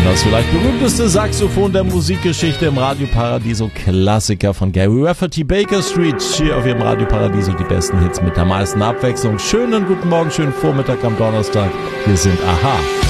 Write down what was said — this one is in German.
Das vielleicht berühmteste Saxophon der Musikgeschichte im Radio Paradiso, Klassiker von Gary Rafferty, Baker Street, hier auf Ihrem Radio Paradiso, die besten Hits mit der meisten Abwechslung. Schönen guten Morgen, schönen Vormittag am Donnerstag. Wir sind Aha.